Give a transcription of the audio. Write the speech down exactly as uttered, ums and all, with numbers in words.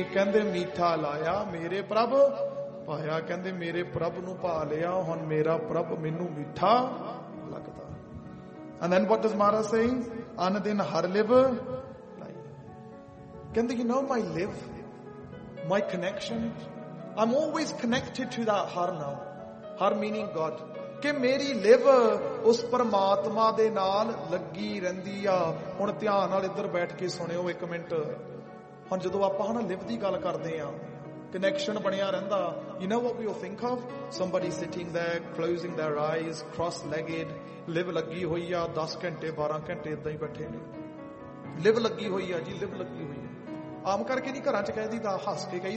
ਕਹਿੰਦੇ ਮੀਠਾ ਲਾਇਆ ਮੇਰੇ ਪ੍ਰਭ ਪਾਇਆ, ਕਹਿੰਦੇ ਮੇਰੇ ਪ੍ਰਭ ਨੂੰ ਪਾ ਲਿਆ, ਹੁਣ ਮੇਰਾ ਪ੍ਰਭ ਮੈਨੂੰ ਮਿੱਠਾ ਲੱਗਦਾ। And then what does Mara say? ਅਨ ਦਿਨ ਹਰ ਲਿਵ ਲਾਈ, ਕਹਿੰਦੇ you know my live, my connection, I'm always connected to that har now, har meaning God, ਕਿ ਮੇਰੀ ਲਿਵ ਉਸ ਪਰਮਾਤਮਾ ਦੇ ਨਾਲ ਲੱਗੀ ਰਹਿੰਦੀ ਆ। ਹੁਣ ਧਿਆਨ ਨਾਲ ਇੱਧਰ ਬੈਠ ਕੇ ਸੁਣਿਓ ਇੱਕ ਮਿੰਟ। ਹੁਣ ਜਦੋਂ ਆਪਾਂ ਹਨਾ ਲਿਵ ਦੀ ਗੱਲ ਕਰਦੇ ਆ, ਕਨੈਕਸ਼ਨ ਬਣਿਆ ਰਹਿੰਦਾ, you know what we will think of? Somebody sitting there closing their eyes, cross-legged, ਲਿਵ ਲੱਗੀ ਹੋਈ ਆ, ਦਸ ਘੰਟੇ ਬਾਰਾਂ ਘੰਟੇ ਏਦਾਂ ਹੀ ਬੈਠੇ ਨੇ। ਲਿਵ ਲੱਗੀ ਹੋਈ ਆ ਜੀ, ਲਿਵ ਲੱਗੀ ਹੋਈ ਆ। ਆਮ ਕਰਕੇ ਨਹੀਂ ਘਰਾਂ 'ਚ ਕਹਿ ਦੀ ਤਾਂ ਹੱਸ ਕੇ ਕਹੀ